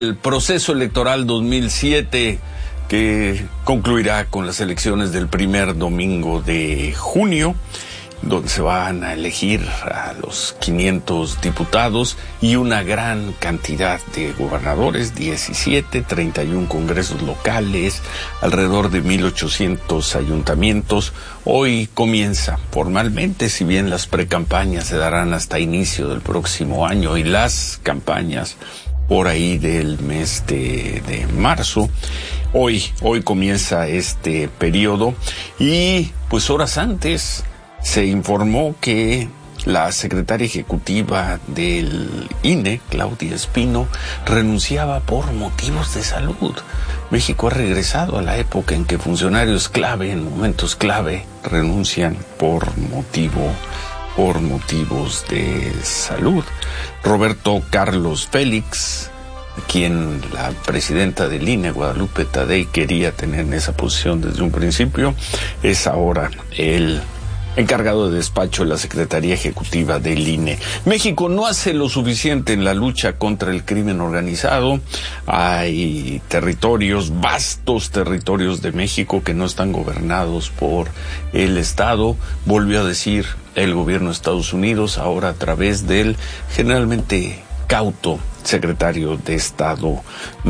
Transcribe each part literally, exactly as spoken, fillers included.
El proceso electoral dos mil siete, que concluirá con las elecciones del primer domingo de junio, donde se van a elegir a los quinientos diputados y una gran cantidad de gobernadores, diecisiete, treinta y uno congresos locales, alrededor de mil ochocientos ayuntamientos. Hoy comienza formalmente, si bien las precampañas se darán hasta inicio del próximo año y las campañas por ahí del mes de, de marzo. Hoy, hoy comienza este periodo y pues horas antes se informó que la secretaria ejecutiva del I N E, Claudia Espino, renunciaba por motivos de salud. México ha regresado a la época en que funcionarios clave, en momentos clave, renuncian por motivo por motivos de salud. Roberto Carlos Félix, quien la presidenta del I N E, Guadalupe Tadei, quería tener en esa posición desde un principio, es ahora el encargado de despacho de la Secretaría Ejecutiva del I N E. México no hace lo suficiente en la lucha contra el crimen organizado. Hay territorios, vastos territorios de México que no están gobernados por el Estado, volvió a decir el gobierno de Estados Unidos, ahora a través del generalmente cauto secretario de Estado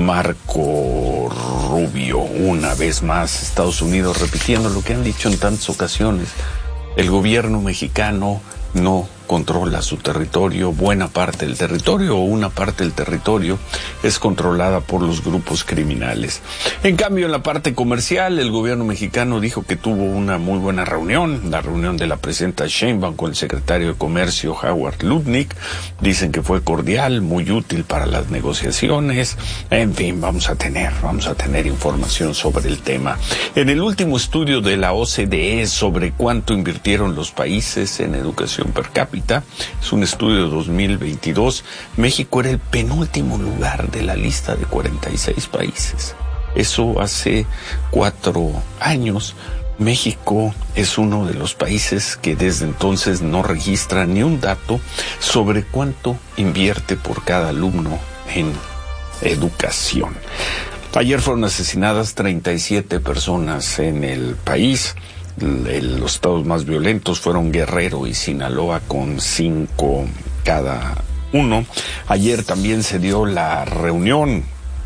Marco Rubio. Una vez más, Estados Unidos repitiendo lo que han dicho en tantas ocasiones: el gobierno mexicano no controla su territorio, buena parte del territorio o una parte del territorio es controlada por los grupos criminales. En cambio, en la parte comercial, el gobierno mexicano dijo que tuvo una muy buena reunión, la reunión de la presidenta Sheinbaum con el secretario de Comercio, Howard Lutnick. Dicen que fue cordial, muy útil para las negociaciones. En fin, vamos a tener, vamos a tener información sobre el tema. En el último estudio de la O C D E sobre cuánto invirtieron los países en educación per cápita, es un estudio de dos mil veintidós, México era el penúltimo lugar de la lista de cuarenta y seis países. Eso hace cuatro años. México es uno de los países que desde entonces no registra ni un dato sobre cuánto invierte por cada alumno en educación. Ayer fueron asesinadas treinta y siete personas en el país. Los estados más violentos fueron Guerrero y Sinaloa, con cinco cada uno. Ayer también se dio la reunión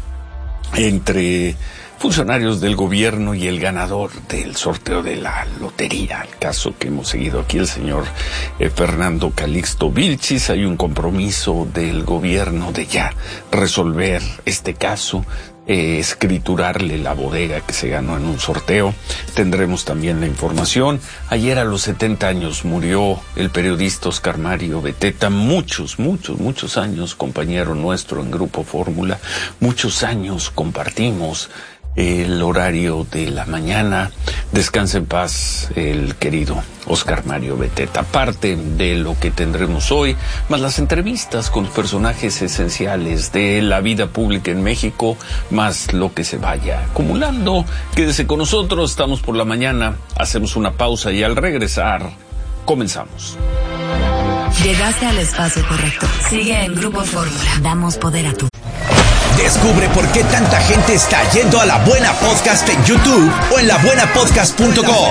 entre funcionarios del gobierno y el ganador del sorteo de la lotería, el caso que hemos seguido aquí, el señor eh, Fernando Calixto Vilchis. Hay un compromiso del gobierno de ya resolver este caso, Eh, escriturarle la bodega que se ganó en un sorteo. Tendremos también la información. Ayer a los setenta años murió el periodista Oscar Mario Beteta, muchos, muchos, muchos años compañero nuestro en Grupo Fórmula, muchos años compartimos el horario de la mañana. Descansa en paz el querido Oscar Mario Beteta. Parte de lo que tendremos hoy, más las entrevistas con personajes esenciales de la vida pública en México, más lo que se vaya acumulando. Quédese con nosotros, estamos por la mañana, hacemos una pausa y al regresar, comenzamos. Llegaste al espacio correcto. Sigue en Grupo Fórmula. Damos poder a tu... Descubre por qué tanta gente está yendo a La Buena Podcast en YouTube o en la buena podcast punto com.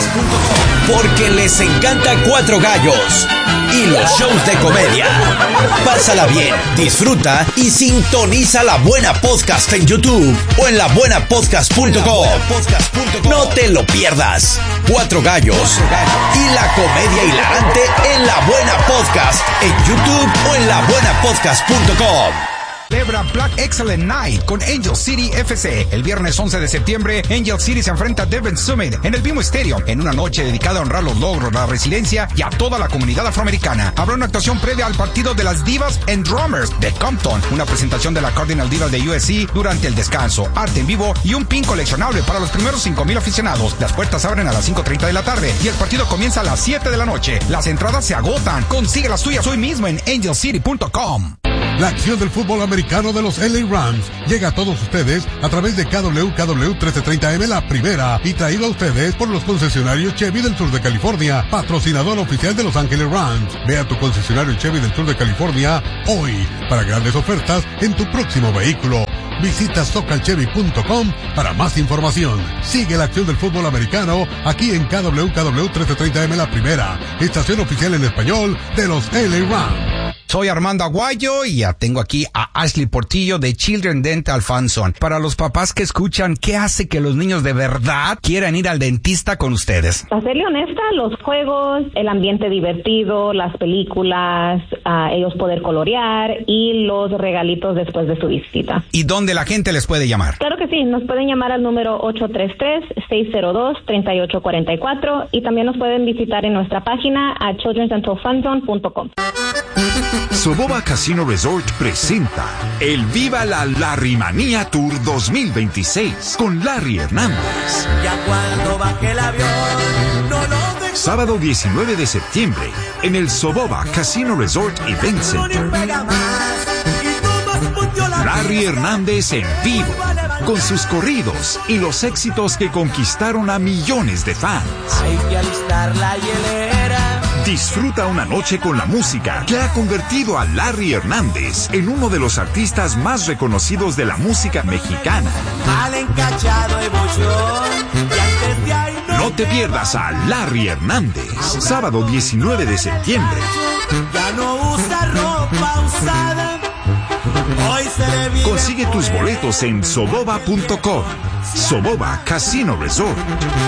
Porque les encanta Cuatro Gallos y los shows de comedia. Pásala bien, disfruta y sintoniza La Buena Podcast en YouTube o en la buena podcast punto com. No te lo pierdas. Cuatro Gallos y la comedia hilarante en La Buena Podcast en YouTube o en la buena podcast punto com. Celebra Black Excellent Night con Angel City F C. El viernes once de septiembre, Angel City se enfrenta a Devon Summit en el Bimo Stadium, en una noche dedicada a honrar los logros, la resiliencia y a toda la comunidad afroamericana. Habrá una actuación previa al partido de las Divas and Drummers de Compton, una presentación de la Cardinal Divas de U S C durante el descanso, arte en vivo y un pin coleccionable para los primeros cinco mil aficionados. Las puertas abren a las cinco treinta de la tarde y el partido comienza a las siete de la noche. Las entradas se agotan. Consigue las tuyas hoy mismo en angel city punto com. La acción del fútbol americano de los L A Rams llega a todos ustedes a través de K W K W trece treinta M La Primera y traído a ustedes por los concesionarios Chevy del sur de California, patrocinador oficial de Los Ángeles Rams. Ve a tu concesionario Chevy del sur de California hoy para grandes ofertas en tu próximo vehículo. Visita socal chevy punto com para más información. Sigue la acción del fútbol americano aquí en K W K W trece treinta M La Primera, estación oficial en español de los L A Rams. Soy Armando Aguayo y ya tengo aquí a Ashley Portillo de Children Dental Funson. Para los papás que escuchan, ¿qué hace que los niños de verdad quieran ir al dentista con ustedes? Para serle honesta, los juegos, el ambiente divertido, las películas, uh, ellos poder colorear y los regalitos después de su visita. ¿Y dónde la gente les puede llamar? Claro que sí, nos pueden llamar al número ocho tres tres, seis cero dos, tres ocho cuatro cuatro y también nos pueden visitar en nuestra página a children dental funson punto com. Soboba Casino Resort presenta el Viva la Larrymanía Tour dos mil veintiséis con Larry Hernández. Ya cuando baje el avión, no lo dejo. Sábado diecinueve de septiembre en el Soboba Casino Resort Event Center. Larry Hernández en vivo, con sus corridos y los éxitos que conquistaron a millones de fans. Hay que alistar la hielera. Disfruta una noche con la música que ha convertido a Larry Hernández en uno de los artistas más reconocidos de la música mexicana. Mal encachado de bochón, y antes de ahí no, no te pierdas a Larry Hernández, sábado diecinueve de septiembre. Ya no usa ropa usada. Hoy se le vive. Consigue tus boletos en soboba punto com. Soboba Casino Resort.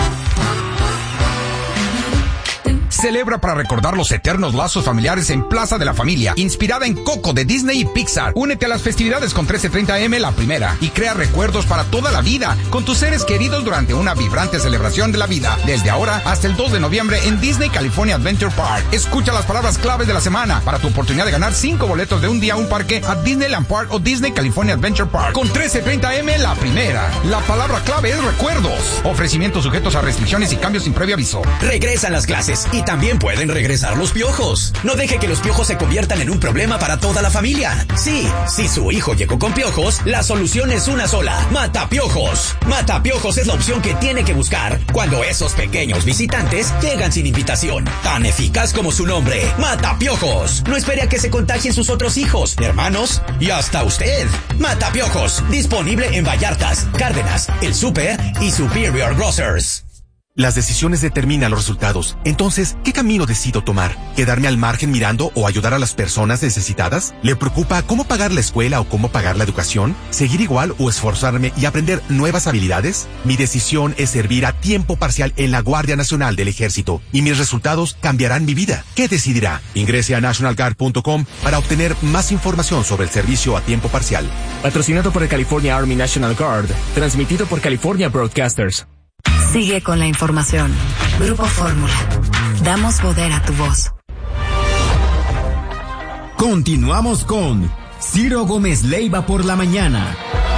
Celebra para recordar los eternos lazos familiares en Plaza de la Familia, inspirada en Coco de Disney y Pixar. Únete a las festividades con trece treinta M La Primera y crea recuerdos para toda la vida con tus seres queridos durante una vibrante celebración de la vida, desde ahora hasta el dos de noviembre en Disney California Adventure Park. Escucha las palabras claves de la semana para tu oportunidad de ganar cinco boletos de un día a un parque a Disneyland Park o Disney California Adventure Park. Con trece treinta M La Primera, la palabra clave es recuerdos. Ofrecimientos sujetos a restricciones y cambios sin previo aviso. Regresan las clases y también pueden regresar los piojos. No deje que los piojos se conviertan en un problema para toda la familia. Sí, si su hijo llegó con piojos, la solución es una sola: Matapiojos. Matapiojos es la opción que tiene que buscar cuando esos pequeños visitantes llegan sin invitación. Tan eficaz como su nombre, Matapiojos. No espere a que se contagien sus otros hijos, hermanos y hasta usted. Matapiojos, disponible en Vallartas, Cárdenas, El Super y Superior Grocers. Las decisiones determinan los resultados. Entonces, ¿qué camino decido tomar? ¿Quedarme al margen mirando o ayudar a las personas necesitadas? ¿Le preocupa cómo pagar la escuela o cómo pagar la educación? ¿Seguir igual o esforzarme y aprender nuevas habilidades? Mi decisión es servir a tiempo parcial en la Guardia Nacional del Ejército y mis resultados cambiarán mi vida. ¿Qué decidirá? Ingrese a national guard punto com para obtener más información sobre el servicio a tiempo parcial. Patrocinado por el California Army National Guard. Transmitido por California Broadcasters. Sigue con la información. Grupo Fórmula. Damos poder a tu voz. Continuamos con Ciro Gómez Leiva por la mañana.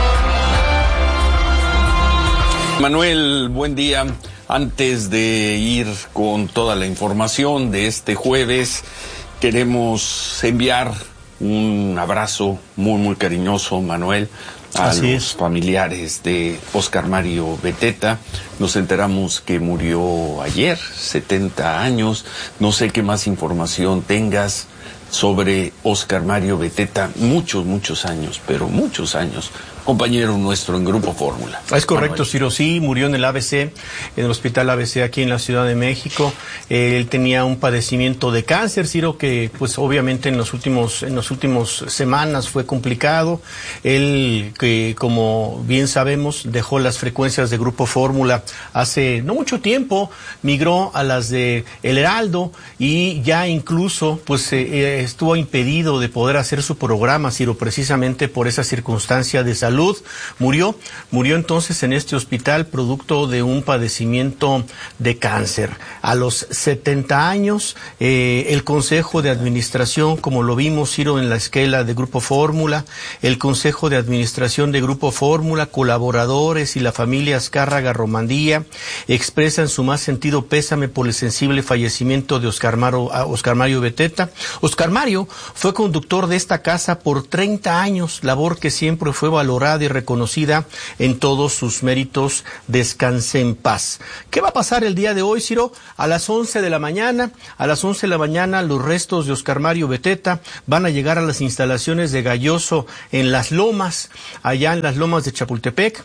Manuel, buen día. Antes de ir con toda la información de este jueves, queremos enviar un abrazo muy, muy cariñoso, Manuel, a Así los es. familiares de Óscar Mario Beteta. Nos enteramos que murió ayer, setenta años. No sé qué más información tengas sobre Óscar Mario Beteta. Muchos, muchos años, pero muchos años. Compañero nuestro en Grupo Fórmula. Es correcto, Manuel. Ciro, sí, murió en el A B C, en el Hospital A B C aquí en la Ciudad de México. Eh, él tenía un padecimiento de cáncer, Ciro, que pues obviamente en los últimos, en los últimos semanas fue complicado. Él, que como bien sabemos, dejó las frecuencias de Grupo Fórmula hace no mucho tiempo, migró a las de El Heraldo y ya incluso pues eh, estuvo impedido de poder hacer su programa, Ciro, precisamente por esa circunstancia de salud salud. Murió, murió entonces en este hospital producto de un padecimiento de cáncer. A los setenta años, eh, el Consejo de Administración, como lo vimos, Ciro, en la esquela de Grupo Fórmula, el Consejo de Administración de Grupo Fórmula, colaboradores y la familia Azcárraga Romandía expresan su más sentido pésame por el sensible fallecimiento de Oscar Mario, Oscar Mario Beteta. Oscar Mario fue conductor de esta casa por treinta años, labor que siempre fue valorada y reconocida en todos sus méritos. Descanse en paz. ¿Qué va a pasar el día de hoy, Ciro? A las once de la mañana, a las once de la mañana, los restos de Oscar Mario Beteta van a llegar a las instalaciones de Galloso en Las Lomas, allá en las Lomas de Chapultepec.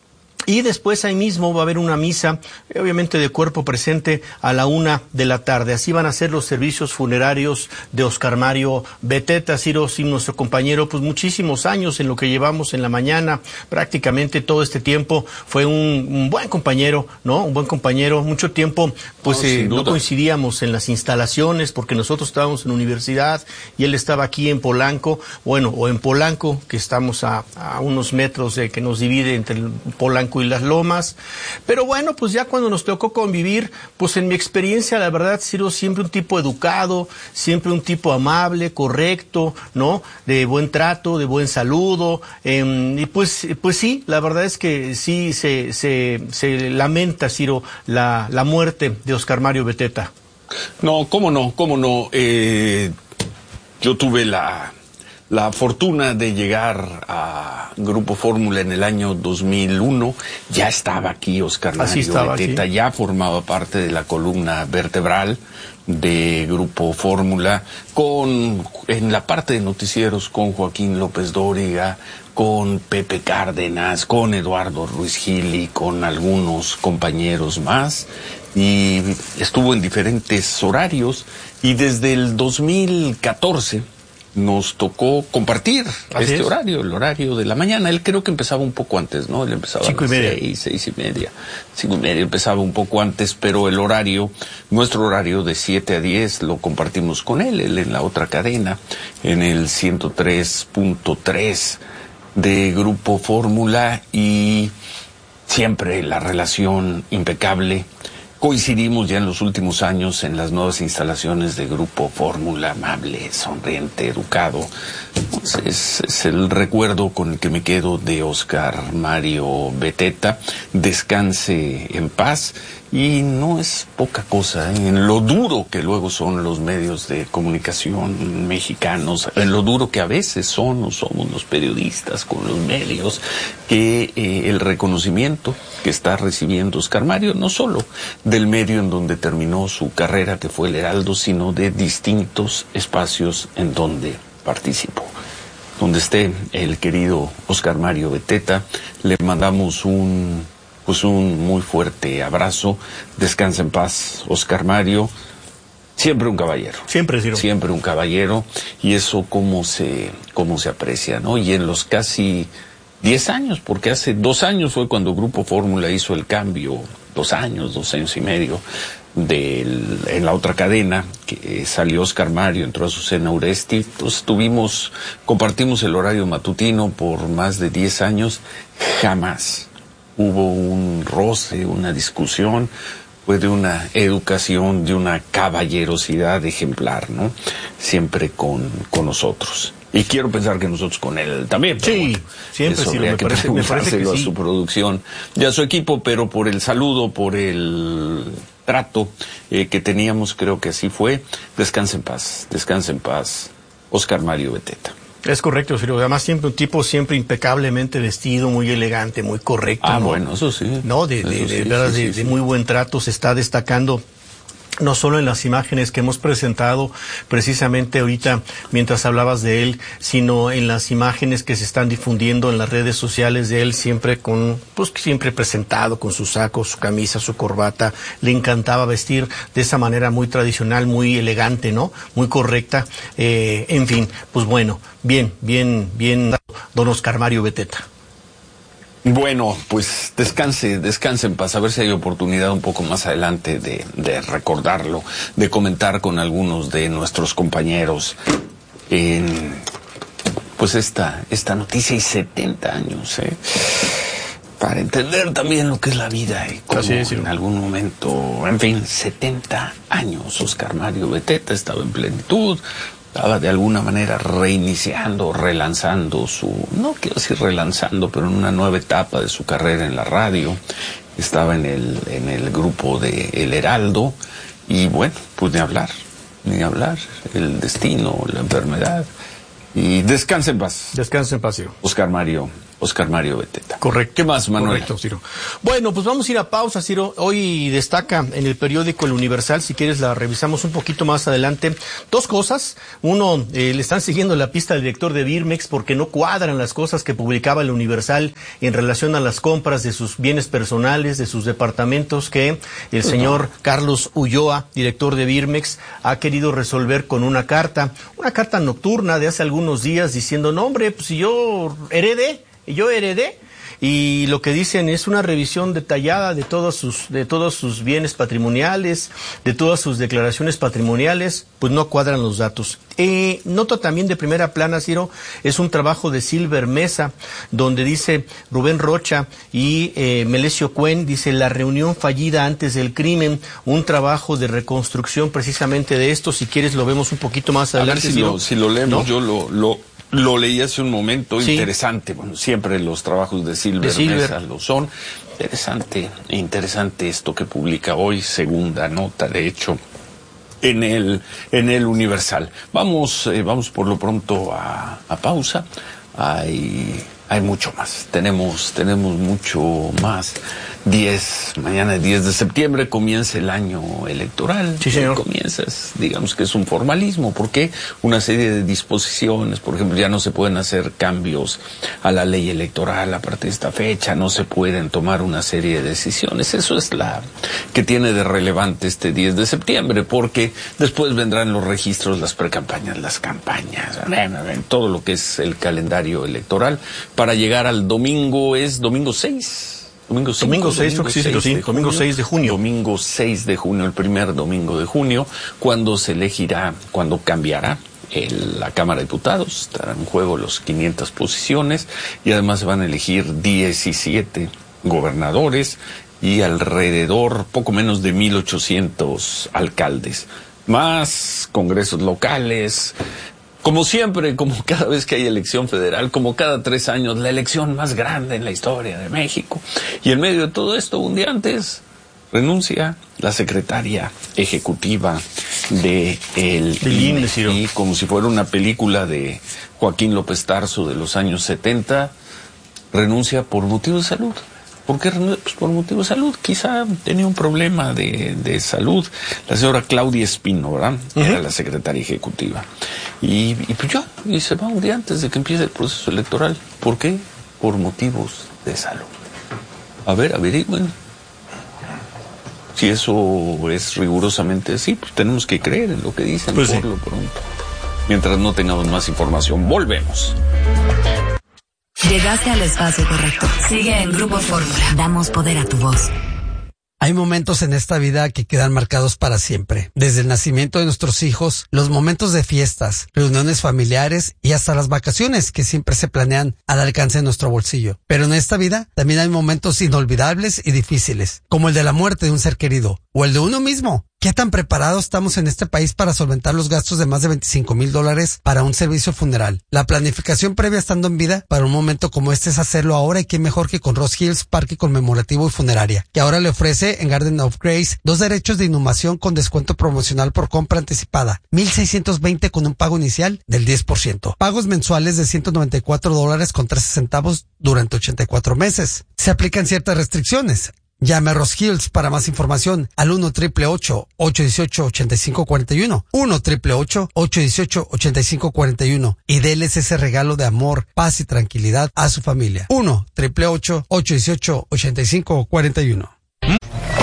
Y después ahí mismo va a haber una misa, obviamente de cuerpo presente, a la una de la tarde. Así van a ser los servicios funerarios de Oscar Mario Beteta. Ciro, sí, nuestro compañero, pues muchísimos años en lo que llevamos en la mañana, prácticamente todo este tiempo fue un, un buen compañero, ¿no? Un buen compañero, mucho tiempo, pues no, eh, no coincidíamos en las instalaciones porque nosotros estábamos en universidad y él estaba aquí en Polanco, bueno, o en Polanco, que estamos a, a unos metros de que nos divide entre el Polanco y Las Lomas, pero bueno, pues ya cuando nos tocó convivir, pues en mi experiencia, la verdad, Ciro, siempre un tipo educado, siempre un tipo amable, correcto, ¿no? De buen trato, de buen saludo, eh, y pues, pues sí, la verdad es que sí se, se, se lamenta, Ciro, la, la muerte de Oscar Mario Beteta. No, cómo no, cómo no, eh, yo tuve la... La fortuna de llegar a Grupo Fórmula en el año dos mil uno, ya estaba aquí Oscar Mario Beteta, aquí. Ya formaba parte de la columna vertebral de Grupo Fórmula, con en la parte de noticieros con Joaquín López Dóriga, con Pepe Cárdenas, con Eduardo Ruiz Gil y con algunos compañeros más, y estuvo en diferentes horarios, y desde el dos mil catorce nos tocó compartir Así este es. horario, el horario de la mañana. Él creo que empezaba un poco antes, ¿no? Él empezaba Cinco a y media. seis, seis y media. Cinco y media empezaba un poco antes, pero el horario, nuestro horario de siete a diez lo compartimos con él, él en la otra cadena, en el ciento tres punto tres de Grupo Fórmula, y siempre la relación impecable. Coincidimos ya en los últimos años en las nuevas instalaciones de Grupo Fórmula, amable, sonriente, educado. Es, es el recuerdo con el que me quedo de Oscar Mario Beteta. Descanse en paz. Y no es poca cosa, ¿eh? En lo duro que luego son los medios de comunicación mexicanos, en lo duro que a veces son o somos los periodistas con los medios, que eh, el reconocimiento que está recibiendo Oscar Mario, no solo del medio en donde terminó su carrera, que fue el Heraldo, sino de distintos espacios en donde participó. Donde esté el querido Oscar Mario Beteta, le mandamos un... pues un muy fuerte abrazo. Descansa en paz, Oscar Mario. Siempre un caballero. Siempre, Ciro. Siempre un caballero. Y eso cómo se, cómo se aprecia, ¿no? Y en los casi diez años, porque hace dos años fue cuando Grupo Fórmula hizo el cambio, dos años, dos años y medio, del, en la otra cadena, que salió Oscar Mario, entró a Azucena Uresti, pues tuvimos, compartimos el horario matutino por más de diez años. Jamás hubo un roce, una discusión, fue de una educación, de una caballerosidad ejemplar, ¿no? Siempre con, con nosotros. Y quiero pensar que nosotros con él también. Sí, bueno, siempre eso sí, habría me que parece, me parece que a sí. su producción y a su equipo, pero por el saludo, por el trato eh, que teníamos, creo que así fue. Descanse en paz, descanse en paz, Oscar Mario Beteta. Es correcto, Ciro. Además, siempre un tipo siempre impecablemente vestido, muy elegante, muy correcto. Ah, ¿no? bueno, eso sí. No, de, de, Eso de, sí, verdad, sí, de, sí, de sí. muy buen trato. Se está destacando no solo en las imágenes que hemos presentado precisamente ahorita mientras hablabas de él, sino en las imágenes que se están difundiendo en las redes sociales de él, siempre con, pues siempre presentado con su saco, su camisa, su corbata. Le encantaba vestir de esa manera muy tradicional, muy elegante, ¿no? Muy correcta. Eh, en fin, pues bueno, bien, bien, bien, don Oscar Mario Beteta. Bueno, pues descanse, descanse en paz, a ver si hay oportunidad un poco más adelante de, de recordarlo, de comentar con algunos de nuestros compañeros en, pues pues esta, esta noticia y setenta años, ¿eh? Para entender también lo que es la vida y cómo es, sí. En algún momento, en fin, setenta años, Oscar Mario Beteta estaba en plenitud, estaba de alguna manera reiniciando, relanzando su, no quiero decir relanzando, pero en una nueva etapa de su carrera en la radio. Estaba en el, en el grupo de El Heraldo y bueno, pues ni hablar, ni hablar, el destino, la enfermedad y descansa en paz. Descansa en paz, Ciro. Oscar Mario. Oscar Mario Beteta. Correcto. ¿Qué más, Manuel? Correcto, Ciro. Bueno, pues vamos a ir a pausa, Ciro. Hoy destaca en el periódico El Universal, si quieres la revisamos un poquito más adelante, dos cosas. Uno, eh, le están siguiendo la pista al director de Birmex porque no cuadran las cosas que publicaba El Universal en relación a las compras de sus bienes personales, de sus departamentos, que el señor Carlos Ulloa, director de Birmex, ha querido resolver con una carta, una carta nocturna de hace algunos días diciendo, no hombre, pues si yo heredé, yo heredé, y lo que dicen es una revisión detallada de todos sus, de todos sus bienes patrimoniales, de todas sus declaraciones patrimoniales, pues no cuadran los datos. Eh, nota también de primera plana, Ciro, es un trabajo de Silver Mesa, donde dice Rubén Rocha y eh, Melesio Cuen, dice la reunión fallida antes del crimen, un trabajo de reconstrucción precisamente de esto. Si quieres lo vemos un poquito más adelante. A ver si, lo, si lo leemos, ¿no? Yo lo... lo... Lo leí hace un momento, sí. Interesante, bueno, siempre los trabajos de Silver, de Silver. Mesa lo son. Interesante, interesante esto que publica hoy, segunda nota, de hecho, en el, en el Universal. Vamos, eh, vamos por lo pronto a, a pausa. Hay, hay mucho más, tenemos, tenemos mucho más. diez, mañana diez de septiembre comienza el año electoral. Sí, señor. Comienzas, digamos que es un formalismo, porque una serie de disposiciones, por ejemplo, ya no se pueden hacer cambios a la ley electoral a partir de esta fecha, no se pueden tomar una serie de decisiones. Eso es la que tiene de relevante este diez de septiembre, porque después vendrán los registros, las precampañas, las campañas, todo lo que es el calendario electoral, para llegar al domingo, es domingo seis. Domingo, cinco, domingo seis, domingo seis, creo que sí, sí. Domingo seis de junio. Domingo seis de junio, el primer domingo de junio, cuando se elegirá, cuando cambiará el, la Cámara de Diputados, estarán en juego las quinientas posiciones y además se van a elegir diecisiete gobernadores y alrededor, poco menos de mil ochocientos alcaldes, más congresos locales. Como siempre, como cada vez que hay elección federal, como cada tres años, la elección más grande en la historia de México. Y en medio de todo esto, un día antes, renuncia la secretaria ejecutiva de el I N E. Y como si fuera una película de Joaquín López Tarso de los años setenta, renuncia por motivo de salud. ¿Por qué? Pues por motivo de salud. Quizá tenía un problema de, de salud. La señora Claudia Espino, ¿verdad? Uh-huh. Era la secretaria ejecutiva. Y, y pues ya, y se va un día antes de que empiece el proceso electoral. ¿Por qué? Por motivos de salud. A ver, averigüen. Si eso es rigurosamente así, pues tenemos que creer en lo que dicen, pues por sí. Lo pronto. Mientras no tengamos más información, volvemos. Llegaste al espacio correcto. Sigue en Grupo Fórmula. Damos poder a tu voz. Hay momentos en esta vida que quedan marcados para siempre. Desde el nacimiento de nuestros hijos, los momentos de fiestas, reuniones familiares y hasta las vacaciones que siempre se planean al alcance de nuestro bolsillo. Pero en esta vida también hay momentos inolvidables y difíciles, como el de la muerte de un ser querido o el de uno mismo. ¿Qué tan preparados estamos en este país para solventar los gastos de más de veinticinco mil dólares para un servicio funeral? La planificación previa estando en vida para un momento como este es hacerlo ahora, y qué mejor que con Ross Hills Parque Conmemorativo y Funeraria, que ahora le ofrece en Garden of Grace dos derechos de inhumación con descuento promocional por compra anticipada, mil seiscientos veinte con un pago inicial del diez por ciento. Pagos mensuales de ciento noventa y cuatro dólares con trece centavos durante ochenta y cuatro meses. Se aplican ciertas restricciones. Llame a Ross Hills para más información al uno triple ocho, ocho uno ocho, ocho cinco cuatro uno, uno triple ocho, ocho uno ocho, ocho cinco cuatro uno, y déles ese regalo de amor, paz y tranquilidad a su familia. uno triple ocho, ocho uno ocho, ocho cinco cuatro uno.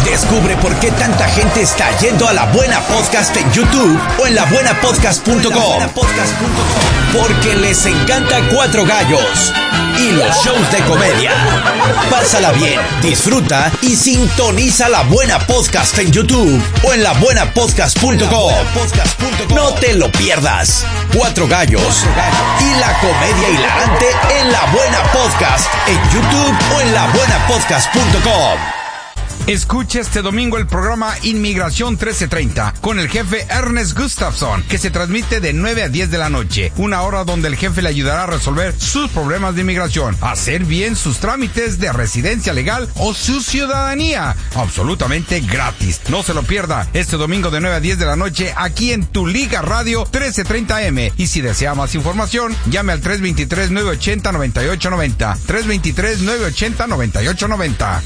Descubre por qué tanta gente está yendo a La Buena Podcast en YouTube o en la buena podcast punto com. Porque les encanta Cuatro Gallos y los shows de comedia. Pásala bien, disfruta y sintoniza La Buena Podcast en YouTube o en la buena podcast punto com. No te lo pierdas. Cuatro Gallos y la comedia hilarante en La Buena Podcast en YouTube o en la buena podcast punto com. Escucha este domingo el programa Inmigración trece treinta con el jefe Ernest Gustafson, que se transmite de nueve a diez de la noche, una hora donde el jefe le ayudará a resolver sus problemas de inmigración, hacer bien sus trámites de residencia legal o su ciudadanía, absolutamente gratis. No se lo pierda este domingo de nueve a diez de la noche aquí en Tu Liga Radio trece treinta A M. Y si desea más información, llame al tres dos tres, nueve ocho cero, nueve ocho nueve cero, tres dos tres, nueve ocho cero, nueve ocho nueve cero.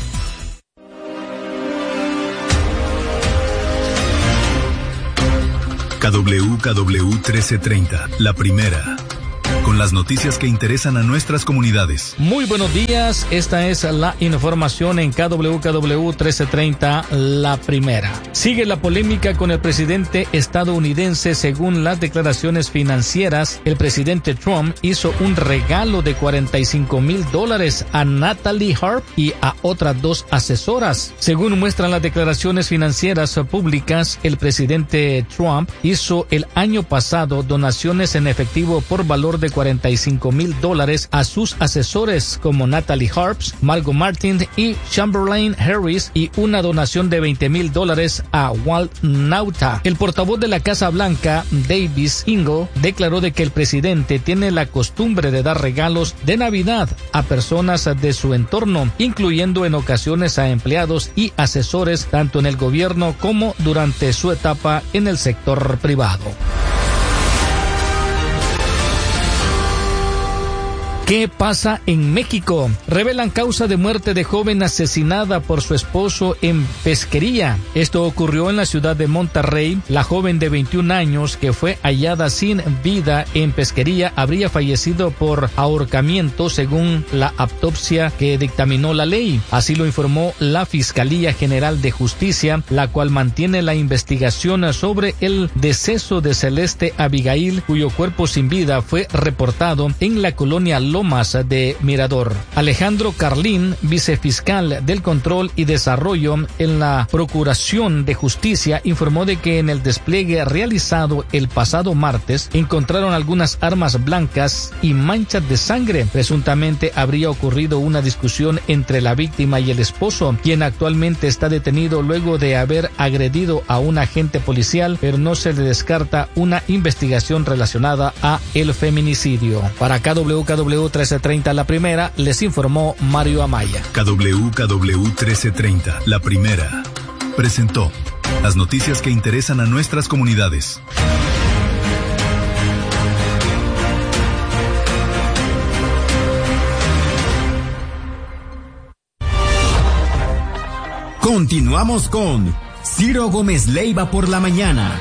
K W K W trece treinta, la primera, con las noticias que interesan a nuestras comunidades. Muy buenos días, esta es la información en K W K W trece treinta, la primera. Sigue la polémica con el presidente estadounidense. Según las declaraciones financieras, el presidente Trump hizo un regalo de cuarenta y cinco mil dólares a Natalie Harp y a otras dos asesoras. Según muestran las declaraciones financieras públicas, el presidente Trump hizo el año pasado donaciones en efectivo por valor de cuarenta y cinco mil dólares a sus asesores como Natalie Harps, Margot Martin y Chamberlain Harris, y una donación de veinte mil dólares a Walt Nauta. El portavoz de la Casa Blanca, Davis Ingle, declaró de que el presidente tiene la costumbre de dar regalos de Navidad a personas de su entorno, incluyendo en ocasiones a empleados y asesores tanto en el gobierno como durante su etapa en el sector privado. ¿Qué pasa en México? Revelan causa de muerte de joven asesinada por su esposo en Pesquería. Esto ocurrió en la ciudad de Monterrey. La joven de veintiún años que fue hallada sin vida en Pesquería habría fallecido por ahorcamiento según la autopsia que dictaminó la ley. Así lo informó la Fiscalía General de Justicia, la cual mantiene la investigación sobre el deceso de Celeste Abigail, cuyo cuerpo sin vida fue reportado en la colonia Lomas de Mirador. Alejandro Carlín, vicefiscal del Control y Desarrollo en la Procuración de Justicia, informó de que en el despliegue realizado el pasado martes encontraron algunas armas blancas y manchas de sangre. Presuntamente habría ocurrido una discusión entre la víctima y el esposo, quien actualmente está detenido luego de haber agredido a un agente policial, pero no se le descarta una investigación relacionada a el feminicidio. Para K W K W trece treinta, la primera, les informó Mario Amaya. K W K W trece treinta, la primera, presentó las noticias que interesan a nuestras comunidades. Continuamos con Ciro Gómez Leiva por la mañana.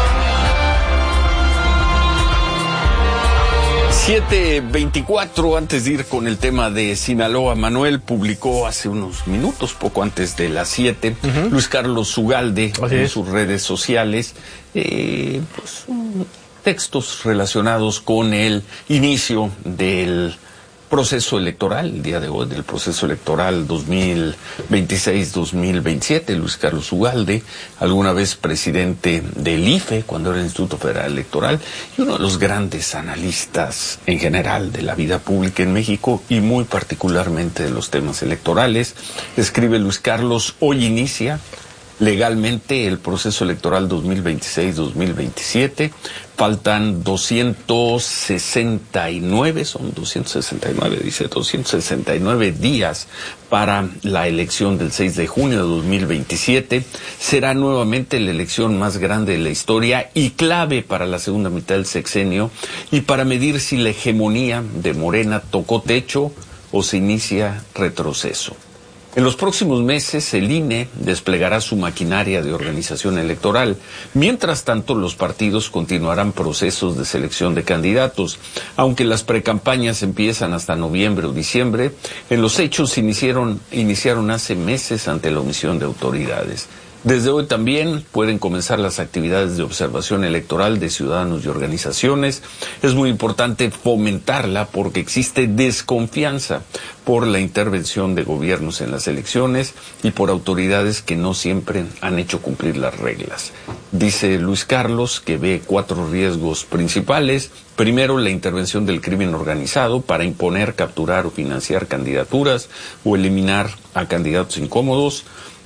siete veinticuatro, antes de ir con el tema de Sinaloa, Manuel publicó hace unos minutos, poco antes de las siete, uh-huh. Luis Carlos Ugalde Así en es. sus redes sociales, eh, pues, textos relacionados con el inicio del proceso electoral, el día de hoy, del proceso electoral dos mil veintiséis dos mil veintisiete. Luis Carlos Ugalde, alguna vez presidente del I F E, cuando era el Instituto Federal Electoral, y uno de los grandes analistas en general de la vida pública en México y muy particularmente de los temas electorales. Escribe Luis Carlos: hoy inicia legalmente el proceso electoral dos mil veintiséis dos mil veintisiete. Faltan doscientos sesenta y nueve, son doscientos sesenta y nueve, dice, doscientos sesenta y nueve días para la elección del seis de junio de dos mil veintisiete. Será nuevamente la elección más grande de la historia y clave para la segunda mitad del sexenio y para medir si la hegemonía de Morena tocó techo o se inicia retroceso. En los próximos meses, el I N E desplegará su maquinaria de organización electoral. Mientras tanto, los partidos continuarán procesos de selección de candidatos. Aunque las precampañas empiezan hasta noviembre o diciembre, en los hechos iniciaron, iniciaron hace meses ante la omisión de autoridades. Desde hoy también pueden comenzar las actividades de observación electoral de ciudadanos y organizaciones. Es muy importante fomentarla porque existe desconfianza por la intervención de gobiernos en las elecciones y por autoridades que no siempre han hecho cumplir las reglas. Dice Luis Carlos que ve cuatro riesgos principales. Primero, la intervención del crimen organizado para imponer, capturar o financiar candidaturas o eliminar a candidatos incómodos.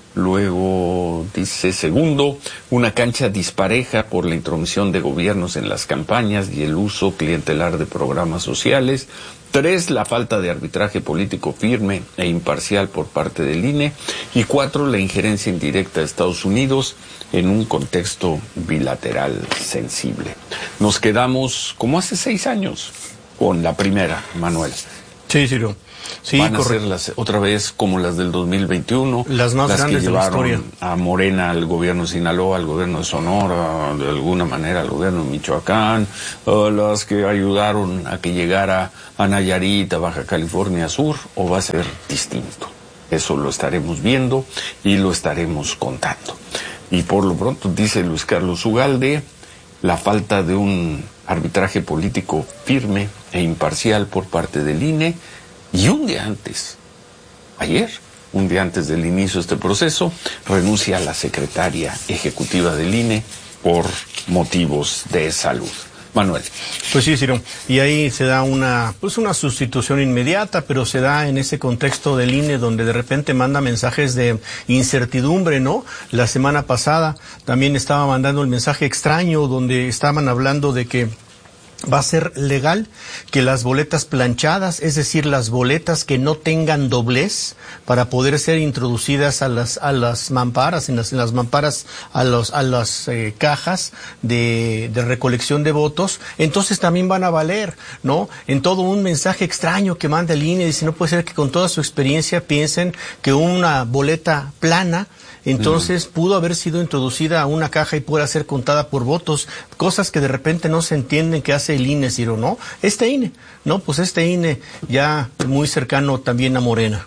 Luego, dice, segundo, una cancha dispareja por la intromisión de gobiernos en las campañas y el uso clientelar de programas sociales. Tres, la falta de arbitraje político firme e imparcial por parte del I N E. Y cuatro, la injerencia indirecta de Estados Unidos en un contexto bilateral sensible. Nos quedamos, como hace seis años, con la primera, Manuel. Sí, Ciro. Sí, van a correcto. ser las, otra vez como las del dos mil veintiuno, las más las grandes que de la llevaron historia. A Morena, al gobierno de Sinaloa, al gobierno de Sonora, de alguna manera al gobierno de Michoacán, uh, las que ayudaron a que llegara a Nayarit, a Baja California Sur, o va a ser distinto. Eso lo estaremos viendo y lo estaremos contando. Y por lo pronto, dice Luis Carlos Ugalde, la falta de un arbitraje político firme e imparcial por parte del I N E. Y un día antes, ayer, un día antes del inicio de este proceso, renuncia a la secretaria ejecutiva del I N E por motivos de salud. Manuel. Pues sí, Ciro. Y ahí se da una, pues una sustitución inmediata, pero se da en ese contexto del I N E donde de repente manda mensajes de incertidumbre, ¿no? La semana pasada también estaba mandando el mensaje extraño donde estaban hablando de que va a ser legal que las boletas planchadas, es decir, las boletas que no tengan doblez para poder ser introducidas a las a las mamparas, en las, en las mamparas a los a las eh, cajas de, de recolección de votos, entonces también van a valer, ¿no? En todo un mensaje extraño que manda el I N E, dice, no puede ser que con toda su experiencia piensen que una boleta plana entonces uh-huh. pudo haber sido introducida a una caja y pueda ser contada por votos, cosas que de repente no se entienden que hace el I N E, Ciro, ¿no? Este I N E, ¿no? Pues este I N E ya muy cercano también a Morena.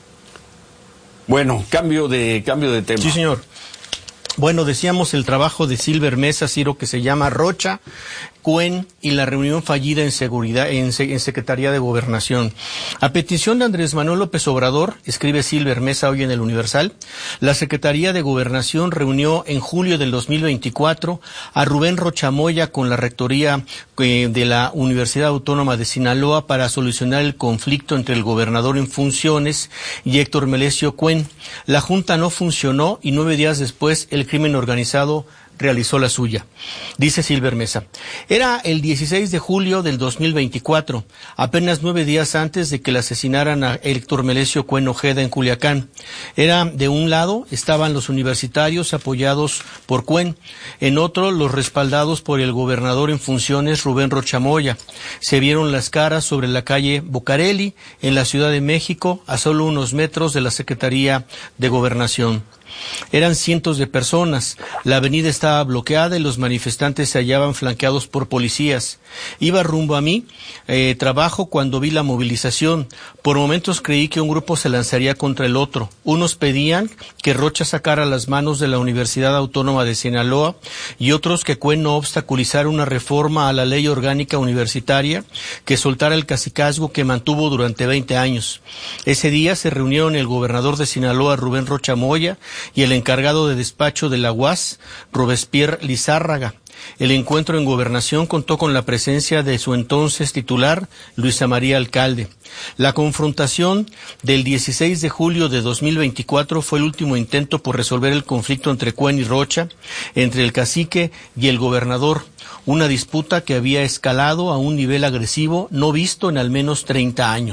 Bueno, cambio de, cambio de tema. Sí, señor. Bueno, decíamos el trabajo de Silver Mesa, Ciro, que se llama Rocha, Cuen y la reunión fallida en seguridad en, en Secretaría de Gobernación. A petición de Andrés Manuel López Obrador, escribe Silver Mesa hoy en el Universal, la Secretaría de Gobernación reunió en julio del dos mil veinticuatro a Rubén Rocha Moya con la rectoría eh, de la Universidad Autónoma de Sinaloa para solucionar el conflicto entre el gobernador en funciones y Héctor Melesio Cuen. La junta no funcionó y nueve días después el crimen organizado realizó la suya. Dice Silver Mesa, era el dieciséis de julio del dos mil veinticuatro, apenas nueve días antes de que le asesinaran a Héctor Melesio Cuen Ojeda en Culiacán. Era, de un lado, estaban los universitarios apoyados por Cuen, en otro, los respaldados por el gobernador en funciones Rubén Rocha Moya. Se vieron las caras sobre la calle Bucareli, en la Ciudad de México, a solo unos metros de la Secretaría de Gobernación. Eran cientos de personas, la avenida estaba bloqueada y los manifestantes se hallaban flanqueados por policías. Iba rumbo a mí, eh, trabajo cuando vi la movilización. Por momentos creí que un grupo se lanzaría contra el otro. Unos pedían que Rocha sacara las manos de la Universidad Autónoma de Sinaloa y otros que Cuen no obstaculizara una reforma a la ley orgánica universitaria que soltara el cacicazgo que mantuvo durante veinte años. Ese día se reunieron el gobernador de Sinaloa, Rubén Rocha Moya, y el encargado de despacho de la U A S, Robespierre Lizárraga. El encuentro en Gobernación contó con la presencia de su entonces titular, Luisa María Alcalde. La confrontación del dieciséis de julio de dos mil veinticuatro fue el último intento por resolver el conflicto entre Cuen y Rocha, entre el cacique y el gobernador, una disputa que había escalado a un nivel agresivo no visto en al menos treinta años.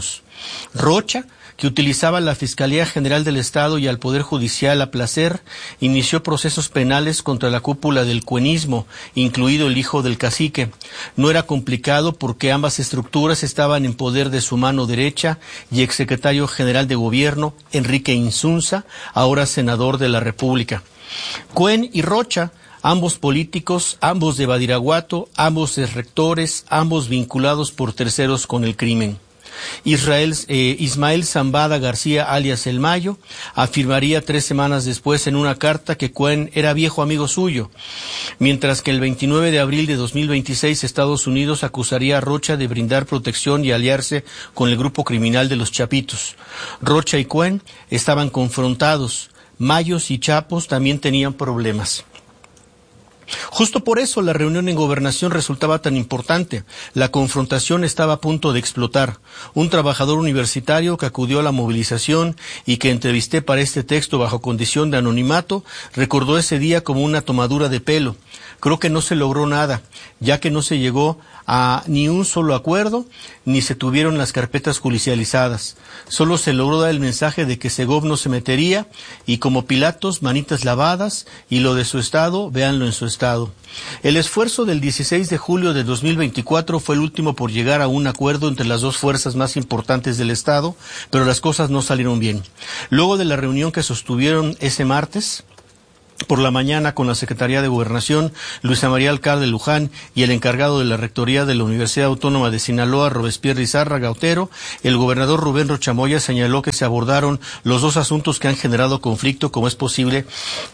Rocha, que utilizaba la Fiscalía General del Estado y al Poder Judicial a placer, inició procesos penales contra la cúpula del cuenismo, incluido el hijo del cacique. No era complicado porque ambas estructuras estaban en poder de su mano derecha y exsecretario general de Gobierno, Enrique Insunza, ahora senador de la República. Cuen y Rocha, ambos políticos, ambos de Badiraguato, ambos rectores, ambos vinculados por terceros con el crimen. Israel, eh, Ismael Zambada García, alias El Mayo, afirmaría tres semanas después en una carta que Cuen era viejo amigo suyo, mientras que el veintinueve de abril de dos mil veintiséis Estados Unidos acusaría a Rocha de brindar protección y aliarse con el grupo criminal de los Chapitos. Rocha y Cuen estaban confrontados. Mayos y Chapos también tenían problemas. Justo por eso la reunión en Gobernación resultaba tan importante. La confrontación estaba a punto de explotar. Un trabajador universitario que acudió a la movilización y que entrevisté para este texto bajo condición de anonimato, recordó ese día como una tomadura de pelo. Creo que no se logró nada, ya que no se llegó a ni un solo acuerdo, ni se tuvieron las carpetas judicializadas. Solo se logró dar el mensaje de que Segov no se metería, y como Pilatos, manitas lavadas, y lo de su estado, véanlo en su estado. El esfuerzo del dieciséis de julio de dos mil veinticuatro fue el último por llegar a un acuerdo entre las dos fuerzas más importantes del estado, pero las cosas no salieron bien. Luego de la reunión que sostuvieron ese martes por la mañana con la Secretaría de Gobernación, Luisa María Alcalde Luján, y el encargado de la Rectoría de la Universidad Autónoma de Sinaloa, Robespierre Izárraga Otero, el gobernador Rubén Rocha Moya señaló que se abordaron los dos asuntos que han generado conflicto, como es posible,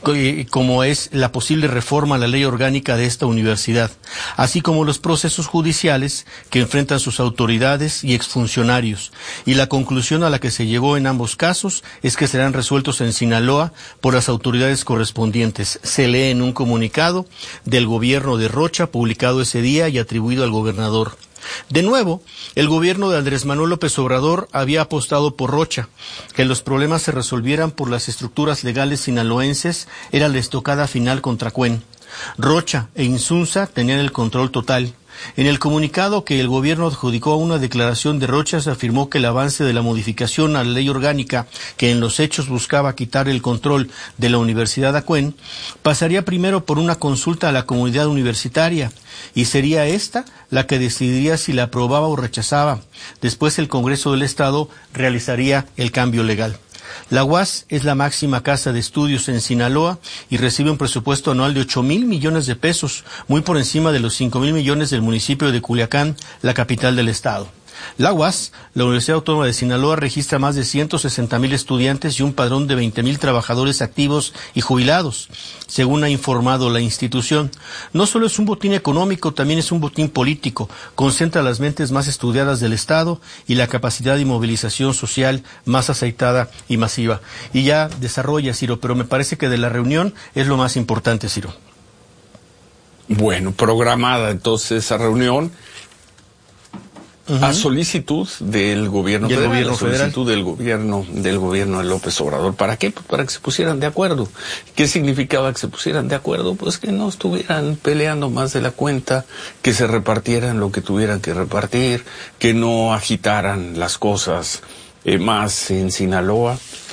como es la posible reforma a la ley orgánica de esta universidad, así como los procesos judiciales que enfrentan sus autoridades y exfuncionarios. Y la conclusión a la que se llegó en ambos casos es que serán resueltos en Sinaloa por las autoridades correspondientes. Se lee en un comunicado del gobierno de Rocha publicado ese día y atribuido al gobernador. De nuevo, el gobierno de Andrés Manuel López Obrador había apostado por Rocha. Que los problemas se resolvieran por las estructuras legales sinaloenses era la estocada final contra Cuen. Rocha e Insunza tenían el control total. En el comunicado que el gobierno adjudicó a una declaración de Rocha se afirmó que el avance de la modificación a la ley orgánica, que en los hechos buscaba quitar el control de la Universidad a Cuen, pasaría primero por una consulta a la comunidad universitaria, y sería esta la que decidiría si la aprobaba o rechazaba. Después el Congreso del Estado realizaría el cambio legal. La U A S es la máxima casa de estudios en Sinaloa y recibe un presupuesto anual de ocho mil millones de pesos, muy por encima de los cinco mil millones del municipio de Culiacán, la capital del estado. La U A S, la Universidad Autónoma de Sinaloa, registra más de ciento sesenta mil estudiantes y un padrón de veinte mil trabajadores activos y jubilados, según ha informado la institución. No solo es un botín económico, también es un botín político. Concentra las mentes más estudiadas del Estado y la capacidad de movilización social más aceitada y masiva. Y ya desarrolla, Ciro, pero me parece que de la reunión es lo más importante, Ciro. Bueno, programada entonces esa reunión. Uh-huh. A solicitud del gobierno federal, gobierno a solicitud federal? del gobierno del gobierno de López Obrador. ¿Para qué? Pues para que se pusieran de acuerdo. ¿Qué significaba que se pusieran de acuerdo? Pues que no estuvieran peleando más de la cuenta, que se repartieran lo que tuvieran que repartir, que no agitaran las cosas eh, más en Sinaloa.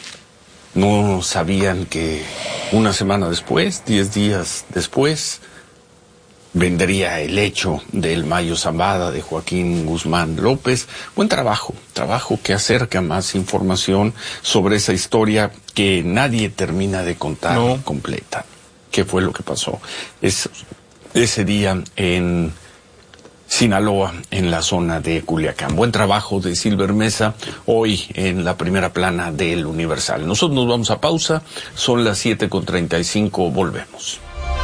No sabían que una semana después, diez días después, vendría el hecho del Mayo Zambada, de Joaquín Guzmán López. Buen trabajo, trabajo que acerca más información sobre esa historia que nadie termina de contar no. completa. ¿Qué fue lo que pasó es, ese día en Sinaloa, en la zona de Culiacán? Buen trabajo de Silver Mesa, hoy en la primera plana del Universal. Nosotros nos vamos a pausa, son las siete con treinta y cinco, volvemos.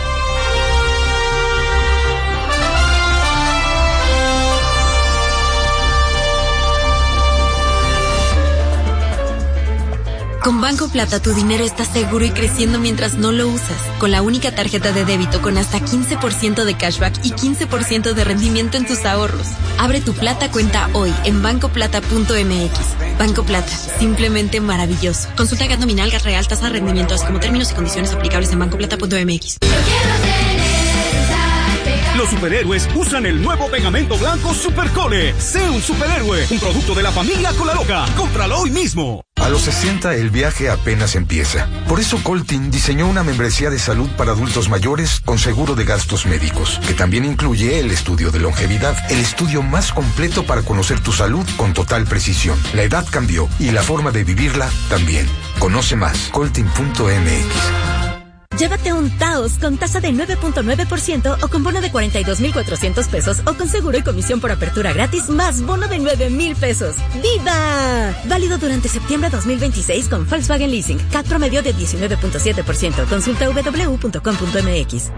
Con Banco Plata tu dinero está seguro y creciendo mientras no lo usas. Con la única tarjeta de débito con hasta quince por ciento de cashback y quince por ciento de rendimiento en tus ahorros. Abre tu Plata cuenta hoy en banco plata punto m x. Banco Plata, simplemente maravilloso. Consulta gas nominal, gas real, tasa de rendimiento, así como términos y condiciones aplicables en banco plata punto m x. Yo quiero tener esa pega. Los superhéroes usan el nuevo pegamento blanco Supercole. Sé un superhéroe, un producto de la familia Colaloca. Cómpralo hoy mismo. A los sesenta el viaje apenas empieza. Por eso Coltin diseñó una membresía de salud para adultos mayores con seguro de gastos médicos, que también incluye el estudio de longevidad, el estudio más completo para conocer tu salud con total precisión. La edad cambió y la forma de vivirla también. Conoce más, coltin punto m x. Llévate un Taos con tasa de nueve punto nueve por ciento o con bono de cuarenta y dos mil cuatrocientos pesos o con seguro y comisión por apertura gratis más bono de nueve mil pesos. ¡Viva! Válido durante septiembre dos mil veintiséis con Volkswagen Leasing. C A T promedio de diecinueve punto siete por ciento. Consulta w w w punto com punto m x.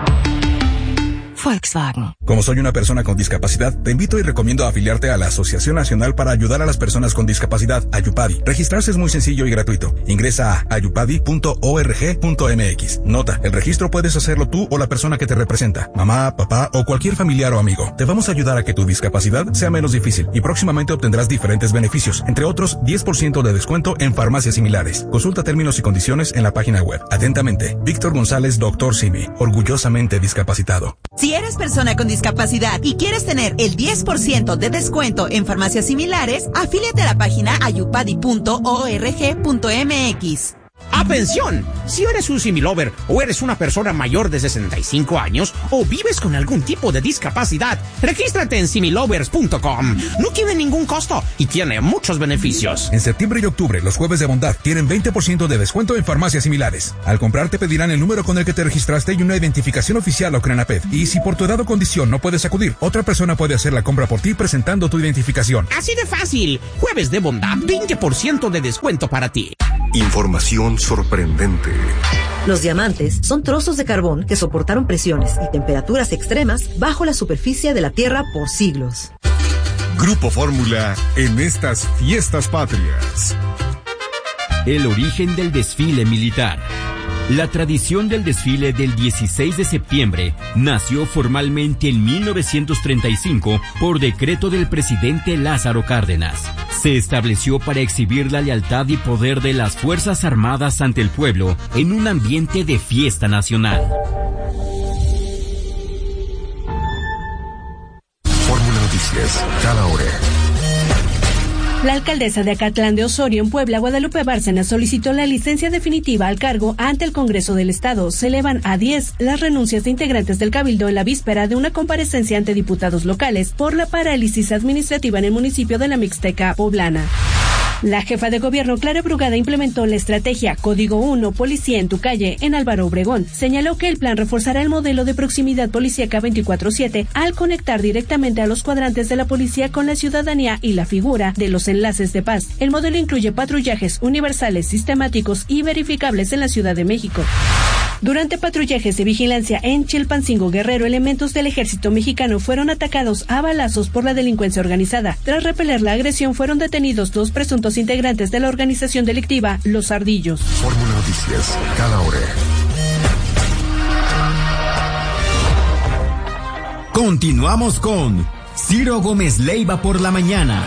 Volkswagen. Como soy una persona con discapacidad, te invito y recomiendo afiliarte a la Asociación Nacional para Ayudar a las Personas con Discapacidad, Ayupadi. Registrarse es muy sencillo y gratuito. Ingresa a ayupadi punto org punto m x. Nota, el registro puedes hacerlo tú o la persona que te representa, mamá, papá o cualquier familiar o amigo. Te vamos a ayudar a que tu discapacidad sea menos difícil y próximamente obtendrás diferentes beneficios, entre otros diez por ciento de descuento en farmacias similares. Consulta términos y condiciones en la página web. Atentamente, Víctor González, doctor Simi, orgullosamente discapacitado. Si eres persona con discapacidad y quieres tener el diez por ciento de descuento en farmacias similares, afíliate a la página ayupadi punto org punto m x. ¡Atención! Si eres un similover o eres una persona mayor de sesenta y cinco años o vives con algún tipo de discapacidad, regístrate en similovers punto com. No tiene ningún costo y tiene muchos beneficios. En septiembre y octubre, los jueves de bondad tienen veinte por ciento de descuento en farmacias similares. Al comprar te pedirán el número con el que te registraste y una identificación oficial o Crenaped. Y si por tu edad o condición no puedes acudir, otra persona puede hacer la compra por ti presentando tu identificación. Así de fácil. Jueves de bondad, veinte por ciento de descuento para ti. Información sorprendente. Los diamantes son trozos de carbón que soportaron presiones y temperaturas extremas bajo la superficie de la Tierra por siglos. Grupo Fórmula en estas fiestas patrias. El origen del desfile militar. La tradición del desfile del dieciséis de septiembre nació formalmente en mil novecientos treinta y cinco por decreto del presidente Lázaro Cárdenas. Se estableció para exhibir la lealtad y poder de las Fuerzas Armadas ante el pueblo en un ambiente de fiesta nacional. Fórmula Noticias, cada hora. La alcaldesa de Acatlán de Osorio, en Puebla, Guadalupe Bárcena, solicitó la licencia definitiva al cargo ante el Congreso del Estado. Se elevan a diez las renuncias de integrantes del Cabildo en la víspera de una comparecencia ante diputados locales por la parálisis administrativa en el municipio de la Mixteca poblana. La jefa de gobierno, Clara Brugada, implementó la estrategia Código uno, Policía en tu calle, en Álvaro Obregón. Señaló que el plan reforzará el modelo de proximidad policíaca veinticuatro siete al conectar directamente a los cuadrantes de la policía con la ciudadanía y la figura de los enlaces de paz. El modelo incluye patrullajes universales, sistemáticos y verificables en la Ciudad de México. Durante patrullajes de vigilancia en Chilpancingo, Guerrero, elementos del ejército mexicano fueron atacados a balazos por la delincuencia organizada. Tras repeler la agresión, fueron detenidos dos presuntos integrantes de la organización delictiva Los Ardillos. Fórmula Noticias, cada hora. Continuamos con Ciro Gómez Leiva por la mañana.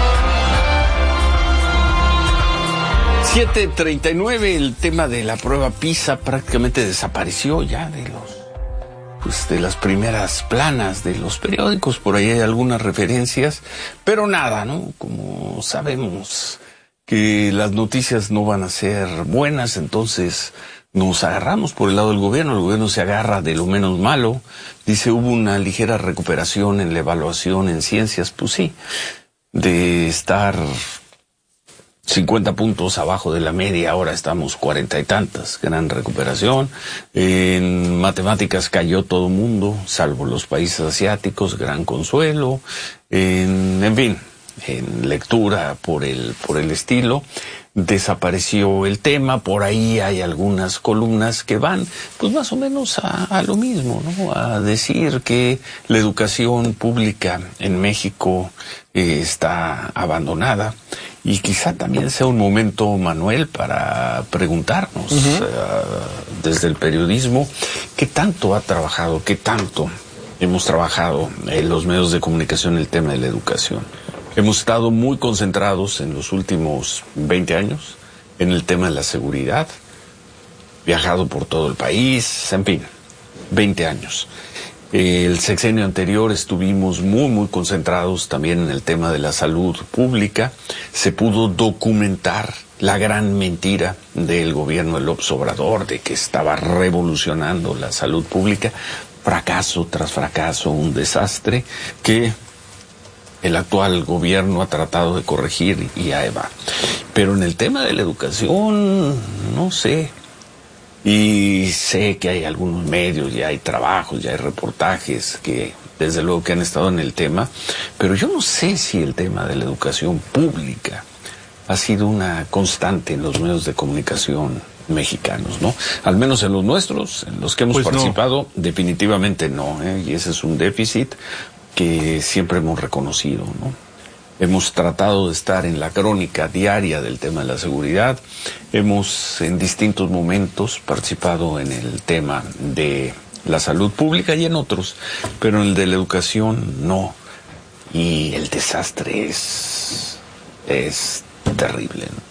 siete treinta y nueve, el tema de la prueba PISA prácticamente desapareció ya de los, pues de las primeras planas de los periódicos. Por ahí hay algunas referencias, pero nada, ¿no? Como sabemos que las noticias no van a ser buenas, entonces nos agarramos por el lado del gobierno. El gobierno se agarra de lo menos malo. Dice, hubo una ligera recuperación en la evaluación en ciencias. Pues sí, de estar cincuenta puntos abajo de la media, ahora estamos cuarenta y tantas, gran recuperación. En matemáticas cayó todo mundo, salvo los países asiáticos, gran consuelo. En, en fin, en lectura por el, por el estilo, desapareció el tema. Por ahí hay algunas columnas que van, pues más o menos a, a lo mismo, ¿no? A decir que la educación pública en México eh, está abandonada. Y quizá también sea un momento, Manuel, para preguntarnos uh-huh. uh, desde el periodismo qué tanto ha trabajado, qué tanto hemos trabajado en los medios de comunicación el tema de la educación. Hemos estado muy concentrados en los últimos veinte años en el tema de la seguridad, viajado por todo el país, en fin, veinte años. El sexenio anterior estuvimos muy, muy concentrados también en el tema de la salud pública. Se pudo documentar la gran mentira del gobierno de López Obrador de que estaba revolucionando la salud pública. Fracaso tras fracaso, un desastre que el actual gobierno ha tratado de corregir y ahí va. Pero en el tema de la educación, no sé. Y sé que hay algunos medios, ya hay trabajos, ya hay reportajes que desde luego que han estado en el tema, pero yo no sé si el tema de la educación pública ha sido una constante en los medios de comunicación mexicanos, ¿no? Al menos en los nuestros, en los que hemos pues participado, no. definitivamente no, ¿eh? Y ese es un déficit que siempre hemos reconocido, ¿no? Hemos tratado de estar en la crónica diaria del tema de la seguridad. Hemos en distintos momentos participado en el tema de la salud pública y en otros, pero en el de la educación no. Y el desastre es, es terrible, ¿no?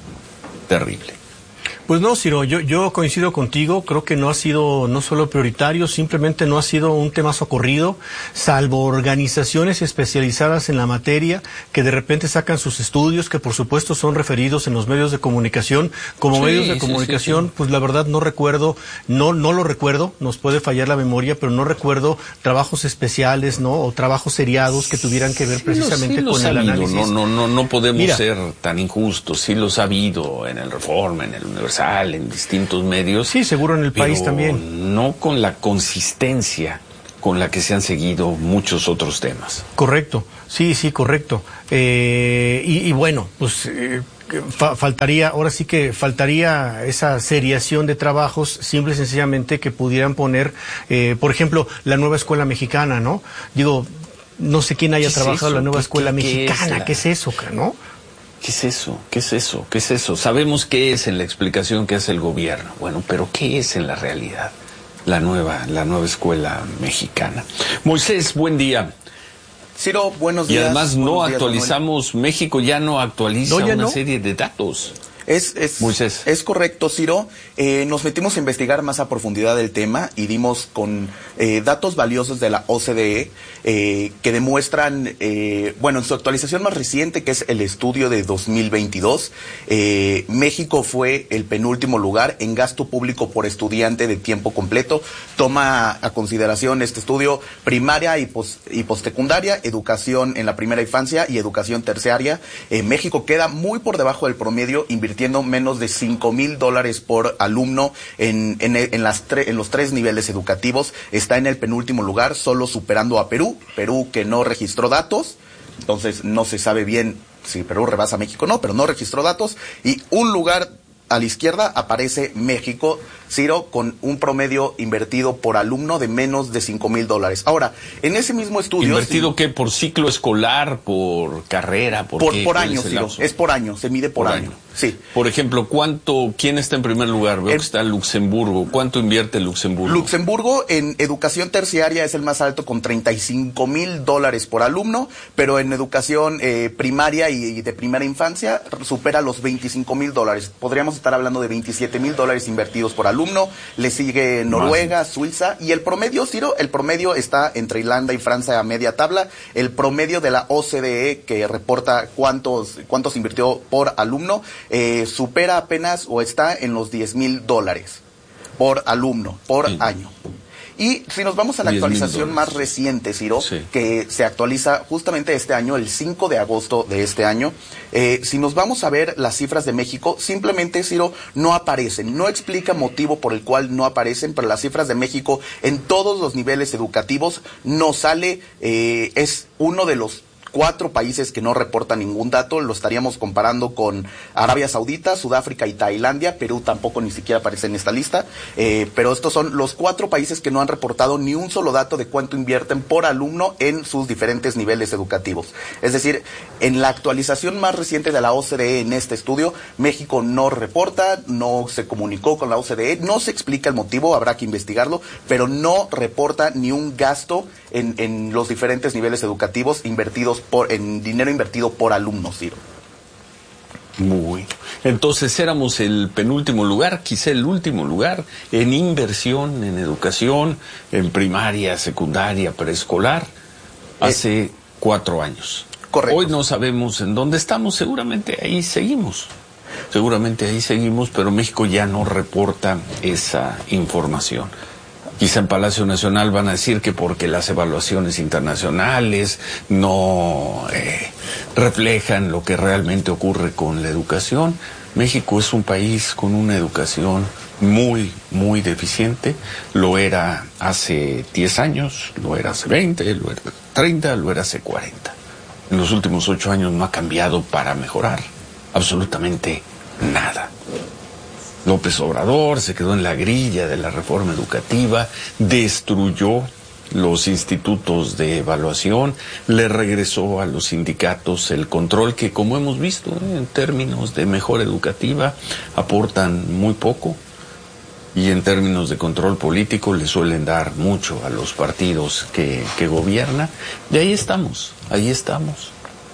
Terrible. Pues no, Ciro, yo, yo coincido contigo, creo que no ha sido no solo prioritario, simplemente no ha sido un tema socorrido, salvo organizaciones especializadas en la materia que de repente sacan sus estudios, que por supuesto son referidos en los medios de comunicación. Como sí, medios de comunicación, sí, sí, sí. pues la verdad no recuerdo, no, no lo recuerdo, nos puede fallar la memoria, pero no recuerdo trabajos especiales, ¿no? O trabajos seriados que tuvieran que ver sí, precisamente sí, con el habido. análisis. No, no, no, no podemos Mira, ser tan injustos, sí los ha habido en el Reforma, en el Universal, en distintos medios. Sí, seguro en el país también. No con la consistencia con la que se han seguido muchos otros temas. Correcto, sí, sí, correcto. Eh, y, y bueno, pues eh, fa faltaría, ahora sí que faltaría esa seriación de trabajos, simple y sencillamente que pudieran poner, eh, por ejemplo, la nueva escuela mexicana, ¿no? Digo, no sé quién haya trabajado en la nueva escuela mexicana, ¿qué es eso, no? ¿Qué es eso? ¿Qué es eso? ¿Qué es eso? Sabemos qué es en la explicación que hace el gobierno. Bueno, pero ¿qué es en la realidad? La nueva, la nueva escuela mexicana. Moisés, buen día. Ciro, buenos días. Y además no días, actualizamos, Manuel. México ya no actualiza no, ya una no. serie de datos. Es, es, Moisés. es correcto, Ciro. Eh, nos metimos a investigar más a profundidad del tema y dimos con eh, datos valiosos de la O C D E eh, que demuestran, eh, bueno, en su actualización más reciente, que es el estudio de dos mil veintidós, eh, México fue el penúltimo lugar en gasto público por estudiante de tiempo completo. Toma a consideración este estudio primaria y, post, y postsecundaria, educación en la primera infancia y educación terciaria. Eh, México queda muy por debajo del promedio, invirtiendo menos de cinco mil dólares por alumno en, en, en, las en los tres niveles educativos. Está en el penúltimo lugar, solo superando a Perú. Perú que no registró datos, entonces no se sabe bien si Perú rebasa a México o no, pero no registró datos. Y un lugar a la izquierda aparece México, Ciro, con un promedio invertido por alumno de menos de cinco mil dólares. Ahora, en ese mismo estudio... ¿Invertido qué? ¿Por ciclo escolar? ¿Por carrera? ¿Por, por, qué? por año, Ciro. Es por año, se mide por, por año. año. Sí. Por ejemplo, ¿cuánto, quién está en primer lugar? Veo el, que está Luxemburgo. ¿Cuánto invierte Luxemburgo? Luxemburgo en educación terciaria es el más alto con treinta y cinco mil dólares por alumno, pero en educación eh, primaria y, y de primera infancia supera los veinticinco mil dólares. Podríamos estar hablando de veintisiete mil dólares invertidos por alumno. Le sigue Noruega, Suiza, y el promedio, Ciro, el promedio está entre Irlanda y Francia a media tabla. El promedio de la O C D E, que reporta cuántos, cuántos invirtió por alumno, eh, supera apenas o está en los diez mil dólares por alumno, por sí. año. Y si nos vamos a la actualización más reciente, Ciro, sí. que se actualiza justamente este año, el cinco de agosto de este año, eh, si nos vamos a ver las cifras de México, simplemente, Ciro, no aparecen. No explica motivo por el cual no aparecen, pero las cifras de México en todos los niveles educativos no sale, eh, es uno de los cuatro países que no reportan ningún dato. Lo estaríamos comparando con Arabia Saudita, Sudáfrica y Tailandia. Perú tampoco ni siquiera aparece en esta lista, eh, pero estos son los cuatro países que no han reportado ni un solo dato de cuánto invierten por alumno en sus diferentes niveles educativos. Es decir, en la actualización más reciente de la O C D E en este estudio, México no reporta, no se comunicó con la O C D E, no se explica el motivo, habrá que investigarlo, pero no reporta ni un gasto en, en los diferentes niveles educativos invertidos por en dinero invertido por alumnos, Ciro. Muy. Entonces éramos el penúltimo lugar, quizá el último lugar, en inversión, en educación, en primaria, secundaria, preescolar, hace eh, cuatro años. Correcto. Hoy no sabemos en dónde estamos, seguramente ahí seguimos. Seguramente ahí seguimos, pero México ya no reporta esa información. Quizá en Palacio Nacional van a decir que porque las evaluaciones internacionales no eh, reflejan lo que realmente ocurre con la educación. México es un país con una educación muy, muy deficiente. Lo era hace diez años, lo era hace veinte, lo era treinta, lo era hace cuarenta. En los últimos ocho años no ha cambiado para mejorar absolutamente nada. López Obrador se quedó en la grilla de la reforma educativa, destruyó los institutos de evaluación, le regresó a los sindicatos el control que, como hemos visto, ¿eh? en términos de mejora educativa, aportan muy poco, y en términos de control político le suelen dar mucho a los partidos que, que gobiernan. Y ahí estamos, ahí estamos.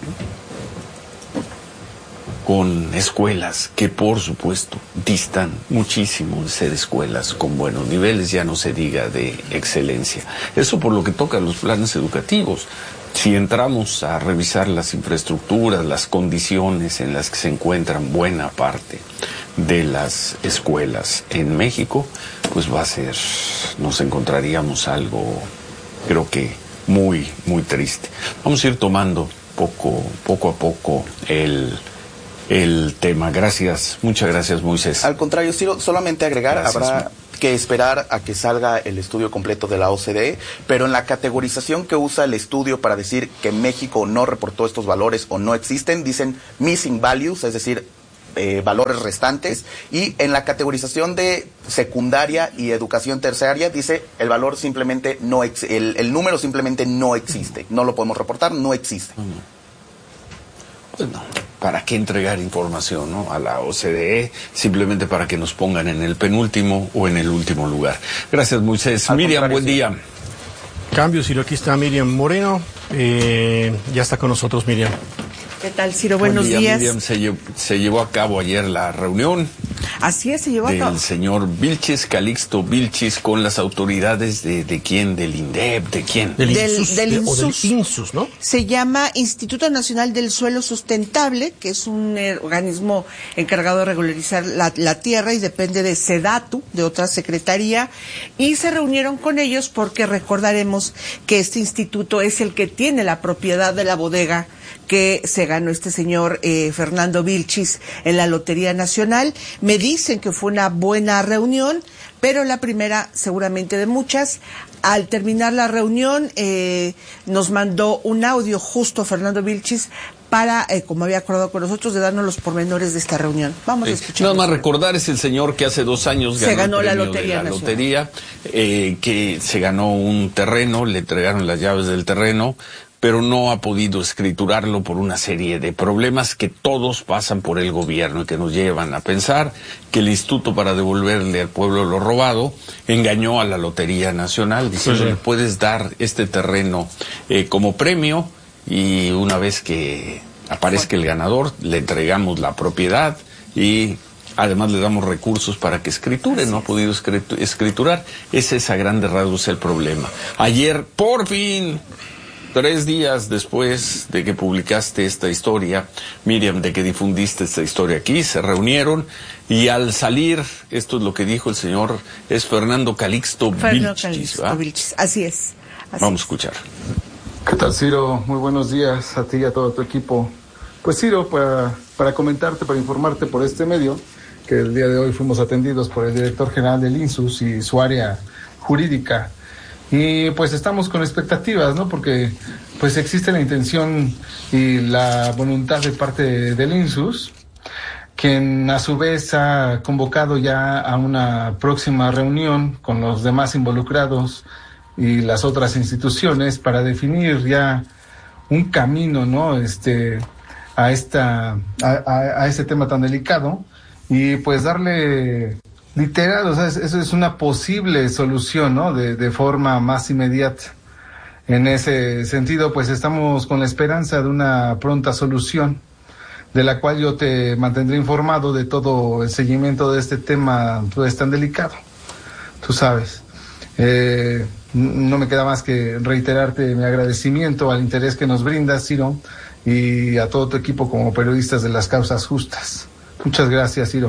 Con escuelas que, por supuesto, distan muchísimo de ser escuelas con buenos niveles, ya no se diga de excelencia. Eso por lo que toca a los planes educativos. Si entramos a revisar las infraestructuras, las condiciones en las que se encuentran buena parte de las escuelas en México, pues va a ser, nos encontraríamos algo, creo que muy, muy triste. Vamos a ir tomando poco, poco a poco el... el tema. Gracias, muchas gracias, Moisés. Al contrario, Ciro, solamente agregar, Gracias, habrá ma. que esperar a que salga el estudio completo de la O C D E, pero en la categorización que usa el estudio para decir que México no reportó estos valores o no existen, dicen missing values, es decir, eh, valores restantes, y en la categorización de secundaria y educación terciaria dice el valor simplemente no, ex el, el número simplemente no existe, no lo podemos reportar, no existe. Pues no, ¿para qué entregar información, no, a la O C D E? Simplemente para que nos pongan en el penúltimo o en el último lugar. Gracias, Moisés. Al Miriam, buen sí. día. Cambio, Ciro, aquí está Miriam Moreno. Eh, ya está con nosotros, Miriam. ¿Qué tal, Ciro? Buenos Buen día, días. Miriam, se, lle se llevó a cabo ayer la reunión. Así es, se llevó a cabo. Del señor Vilchis, Calixto Vilchis, con las autoridades de, de quién, del INDEP, de quién. Del, del, INSUS, del de, INSUS. o del INSUS, ¿no? Se llama Instituto Nacional del Suelo Sustentable, que es un eh, organismo encargado de regularizar la, la tierra y depende de SEDATU, de otra secretaría, y se reunieron con ellos porque recordaremos que este instituto es el que tiene la propiedad de la bodega que se ganó este señor eh, Fernando Vilchis en la Lotería Nacional. Me dicen que fue una buena reunión, pero la primera seguramente de muchas. Al terminar la reunión eh, nos mandó un audio justo Fernando Vilchis para, eh, como había acordado con nosotros, de darnos los pormenores de esta reunión. Vamos a escuchar. Nada más recordar, es el señor que hace dos años ganó, se ganó el la premio lotería, de la nacional. lotería, eh, que se ganó un terreno, le entregaron las llaves del terreno, pero no ha podido escriturarlo por una serie de problemas que todos pasan por el gobierno y que nos llevan a pensar que el instituto, para devolverle al pueblo lo robado, engañó a la Lotería Nacional diciendo que sí, puedes dar este terreno eh, como premio, y una vez que aparezca el ganador le entregamos la propiedad y además le damos recursos para que escriture. No ha podido escriturar. Ese es a grandes rasgos el problema. Ayer, por fin, tres días después de que publicaste esta historia, Miriam, de que difundiste esta historia aquí, se reunieron y al salir, esto es lo que dijo el señor, es Fernando Calixto Vilchis, ¿va? Vilchis, así es. Así Vamos a es. escuchar. ¿Qué tal, Ciro? Muy buenos días a ti y a todo tu equipo. Pues, Ciro, para, para comentarte, para informarte por este medio, que el día de hoy fuimos atendidos por el director general del INSUS y su área jurídica. Y pues estamos con expectativas, ¿no? Porque pues existe la intención y la voluntad de parte del INSUS, quien a su vez ha convocado ya a una próxima reunión con los demás involucrados y las otras instituciones para definir ya un camino, ¿no? Este, a esta, a, a, a este tema tan delicado, y pues darle literal, o sea, eso es una posible solución, ¿no? De, de forma más inmediata. En ese sentido, pues estamos con la esperanza de una pronta solución, de la cual yo te mantendré informado de todo el seguimiento de este tema, pues tan delicado, tú sabes. Eh, no me queda más que reiterarte mi agradecimiento al interés que nos brindas, Ciro, y a todo tu equipo como periodistas de las causas justas. Muchas gracias, Ciro.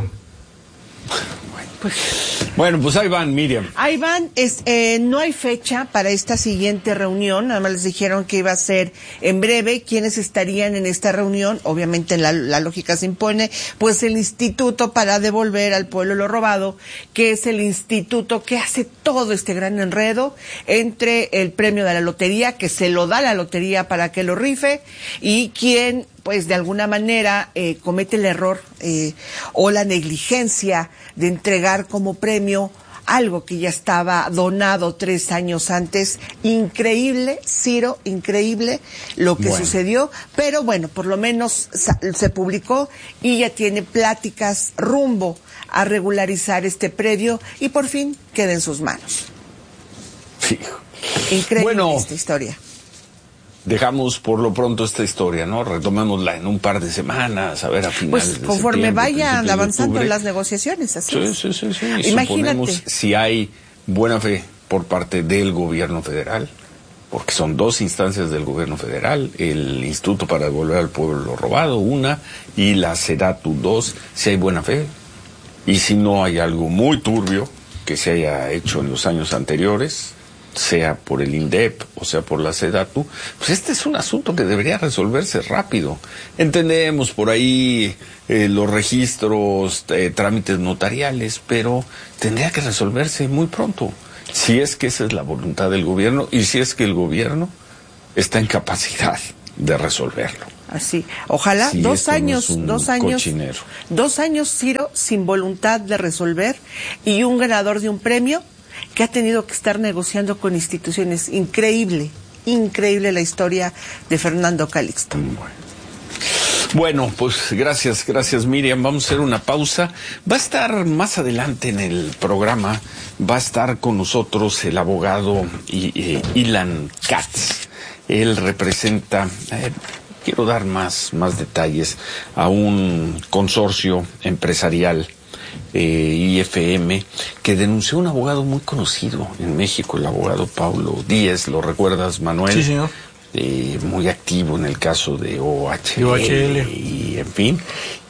Pues, bueno, pues ahí van, Miriam. Ahí van, es, eh, no hay fecha para esta siguiente reunión, nada más les dijeron que iba a ser en breve. ¿Quiénes estarían en esta reunión? Obviamente la, la lógica se impone, pues el Instituto para Devolver al Pueblo lo Robado, que es el instituto que hace todo este gran enredo entre el premio de la lotería, que se lo da la lotería para que lo rife, y quien pues de alguna manera eh, comete el error eh, o la negligencia de entregar como premio algo que ya estaba donado tres años antes. Increíble, Ciro, increíble lo que bueno. sucedió, pero bueno, por lo menos se publicó y ya tiene pláticas rumbo a regularizar este predio y por fin queda en sus manos. Sí. Increíble bueno. esta historia. Dejamos por lo pronto esta historia, ¿no? Retomémosla en un par de semanas, a ver a finales pues, de conforme vayan avanzando de las negociaciones, así sí, es. Sí, sí, sí. Imagínate. Suponemos si hay buena fe por parte del gobierno federal, porque son dos instancias del gobierno federal, el Instituto para Devolver al Pueblo lo Robado, una, y la SEDATU, dos, si hay buena fe, y si no hay algo muy turbio que se haya hecho en los años anteriores, sea por el INDEP o sea por la SEDATU, pues este es un asunto que debería resolverse rápido. Entendemos por ahí eh, los registros, eh, trámites notariales, pero tendría que resolverse muy pronto, si es que esa es la voluntad del gobierno y si es que el gobierno está en capacidad de resolverlo. Así, ojalá, si dos años, no dos años, cochinero. dos años, Ciro, sin voluntad de resolver y un ganador de un premio que ha tenido que estar negociando con instituciones. Increíble, increíble la historia de Fernando Calixto. Bueno, pues gracias, gracias Miriam. Vamos a hacer una pausa. Va a estar más adelante en el programa, va a estar con nosotros el abogado eh, Ilan Katz. Él representa, eh, quiero dar más, más detalles, a un consorcio empresarial, Eh, I F M, que denunció a un abogado muy conocido en México, el abogado Paulo Díez. ¿Lo recuerdas, Manuel? Sí, señor. Eh, muy activo en el caso de O H L, O H L. Y en fin,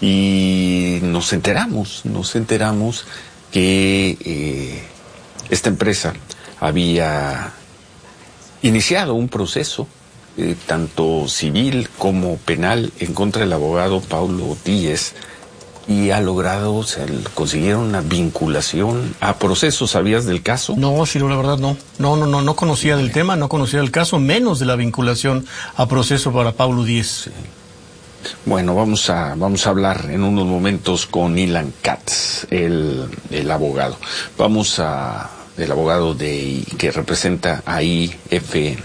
y nos enteramos, nos enteramos que eh, esta empresa había iniciado un proceso eh, tanto civil como penal en contra del abogado Paulo Díez, y ha logrado, o sea, consiguieron una vinculación a procesos. ¿Sabías del caso? No, sí, la verdad no. No, no, no, no conocía del tema, no conocía el caso, menos de la vinculación a proceso para Paulo Díez. Sí. Bueno, vamos a vamos a hablar en unos momentos con Ilan Katz, el, el abogado. Vamos a el abogado de que representa a I F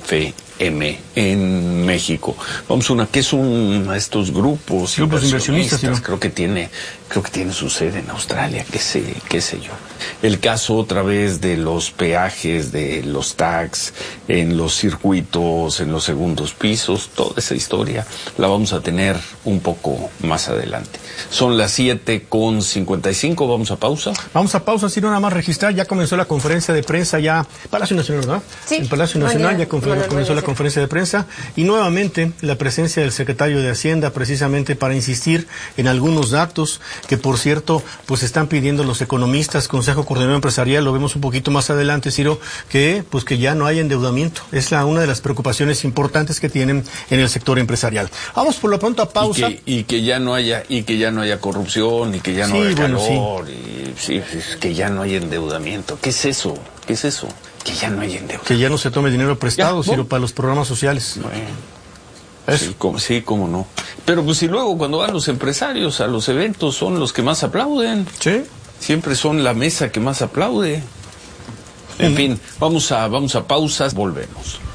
M en México. Vamos a una que es un a estos grupos, grupos inversionistas, inversionistas creo que tiene creo que tiene su sede en Australia, qué sé, qué sé yo. El caso otra vez de los peajes, de los tags en los circuitos, en los segundos pisos, toda esa historia la vamos a tener un poco más adelante. Son las siete con cincuenta y cinco, vamos a pausa. Vamos a pausa, si no nada más registrar, ya comenzó la conferencia de prensa ya, Palacio Nacional, ¿verdad? Sí. En Palacio Nacional ya confer- bueno, comenzó bueno, la conferencia de prensa y nuevamente la presencia del secretario de Hacienda precisamente para insistir en algunos datos que por cierto pues están pidiendo los economistas, Consejo Coordinador Empresarial, lo vemos un poquito más adelante, Ciro, que pues que ya no hay endeudamiento, es la una de las preocupaciones importantes que tienen en el sector empresarial. Vamos por lo pronto a pausa. Y que, y que ya no haya y que ya no haya corrupción y que ya no sí, haya bueno, calor sí. y sí, que ya no hay endeudamiento. ¿Qué es eso? ¿Qué es eso? Que ya no hay endeudamiento. Que ya no se tome dinero prestado, ya, Ciro, para los programas sociales. Bueno. Sí, como, sí, cómo no. Pero pues si luego cuando van los empresarios a los eventos son los que más aplauden. Sí. Siempre son la mesa que más aplaude. En fin, vamos a, vamos a pausas, volvemos.